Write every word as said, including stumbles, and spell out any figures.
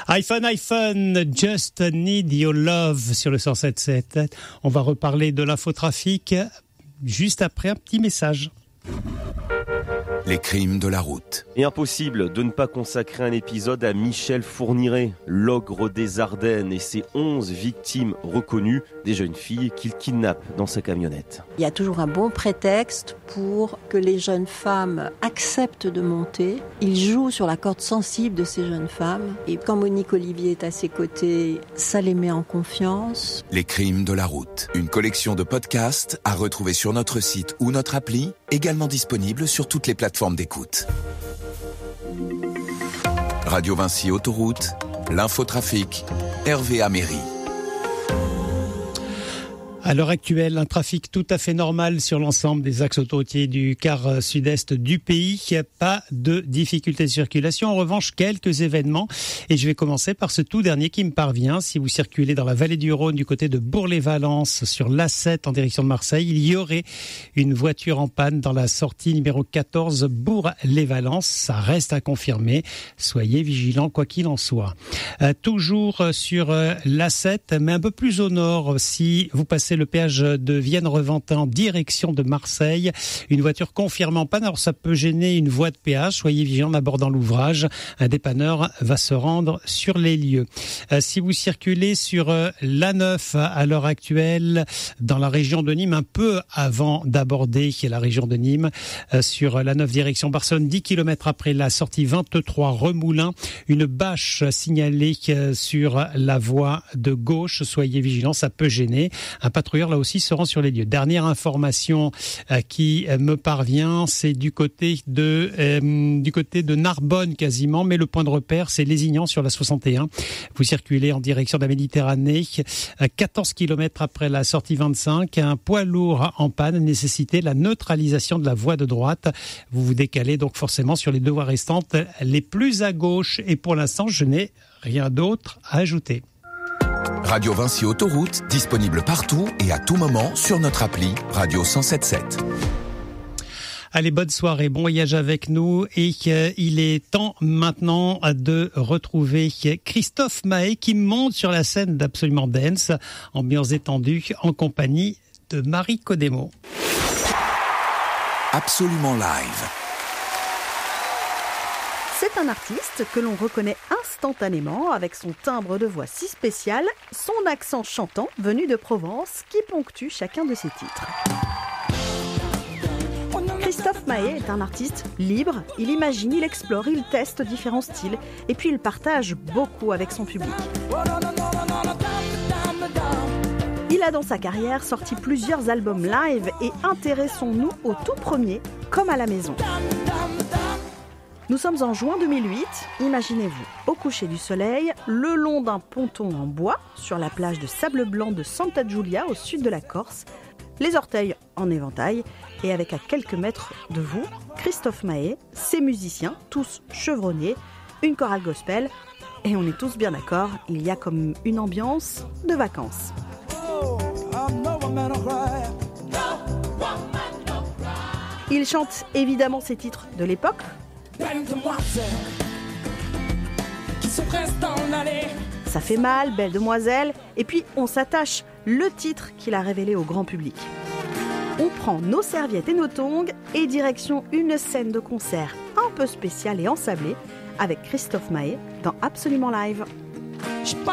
iPhone, iPhone, Just Need Your Love sur le cent sept sept. On va reparler de l'infotrafic juste après un petit message. Les crimes de la route. Et impossible de ne pas consacrer un épisode à Michel Fourniret, l'ogre des Ardennes et ses onze victimes reconnues, des jeunes filles qu'il kidnappe dans sa camionnette. Il y a toujours un bon prétexte pour que les jeunes femmes acceptent de monter. Il joue sur la corde sensible de ces jeunes femmes. Et quand Monique Olivier est à ses côtés, ça les met en confiance. Les crimes de la route. Une collection de podcasts à retrouver sur notre site ou notre appli, également disponible sur toutes les plateformes d'écoute. Radio Vinci Autoroute, l'infotrafic, Hervé Améry. À l'heure actuelle, un trafic tout à fait normal sur l'ensemble des axes autoroutiers du quart sud-est du pays. Pas de difficultés de circulation. En revanche, quelques événements. Et je vais commencer par ce tout dernier qui me parvient. Si vous circulez dans la vallée du Rhône du côté de Bourg-les-Valences sur l'A sept en direction de Marseille, il y aurait une voiture en panne dans la sortie numéro quatorze Bourg-les-Valences. Ça reste à confirmer. Soyez vigilants quoi qu'il en soit. Euh, toujours sur euh, l'A sept, mais un peu plus au nord, si vous passez le péage de Vienne-Reventin en direction de Marseille. Une voiture confirmée en panne. Alors ça peut gêner une voie de péage. Soyez vigilants en abordant l'ouvrage. Un dépanneur va se rendre sur les lieux. Euh, si vous circulez sur euh, l'A neuf à l'heure actuelle dans la région de Nîmes, un peu avant d'aborder la région de Nîmes, euh, sur l'A neuf direction Barcelone, dix kilomètres après la sortie vingt-trois Remoulins, une bâche signalée euh, sur la voie de gauche. Soyez vigilants, ça peut gêner. Un patrouilleur là aussi se rend sur les lieux. Dernière information euh, qui euh, me parvient, c'est du côté de euh, du côté de Narbonne quasiment, mais le point de repère c'est Lézignan sur la soixante et un. Vous circulez en direction de la Méditerranée, euh, quatorze kilomètres après la sortie vingt-cinq, un poids lourd en panne nécessitait la neutralisation de la voie de droite. Vous vous décalez donc forcément sur les deux voies restantes les plus à gauche et pour l'instant je n'ai rien d'autre à ajouter. Radio Vinci Autoroute, disponible partout et à tout moment sur notre appli Radio cent sept sept. Allez, bonne soirée, bon voyage avec nous et euh, il est temps maintenant de retrouver Christophe Mahé qui monte sur la scène d'Absolument Dance, ambiance étendue en compagnie de Marie Codemo. Absolument Live. C'est un artiste que l'on reconnaît instantanément avec son timbre de voix si spécial, son accent chantant venu de Provence qui ponctue chacun de ses titres. Christophe Mahé est un artiste libre, il imagine, il explore, il teste différents styles et puis il partage beaucoup avec son public. Il a dans sa carrière sorti plusieurs albums live et intéressons-nous au tout premier, Comme à la maison. Nous sommes en juin deux mille huit, imaginez-vous, au coucher du soleil, le long d'un ponton en bois, sur la plage de sable blanc de Santa Giulia, au sud de la Corse, les orteils en éventail, et avec à quelques mètres de vous, Christophe Mahé, ses musiciens, tous chevronnés, une chorale gospel, et on est tous bien d'accord, il y a comme une ambiance de vacances. Il chante évidemment ses titres de l'époque, Belle demoiselle qui se presse dans l'allée. Ça fait mal, Belle demoiselle. Et puis on s'attache, le titre qu'il a révélé au grand public. On prend nos serviettes et nos tongs et direction une scène de concert un peu spéciale et ensablée avec Christophe Mahé dans Absolument Live. Je